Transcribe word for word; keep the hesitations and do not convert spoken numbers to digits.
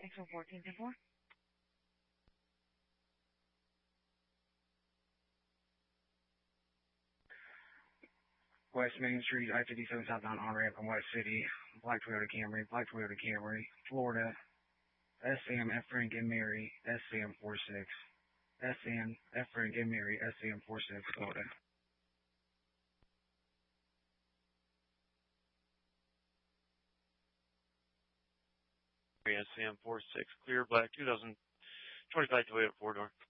Thanks for fourteen ten four. West Main Street, I fifty-seven southbound on-ramp in West City, black Toyota Camry, black Toyota Camry, Florida, S M F Frank and Mary, S M four six, S M F Frank and Mary, S M four six, Florida. S M four six, clear black, two thousand twenty-five Toyota four door.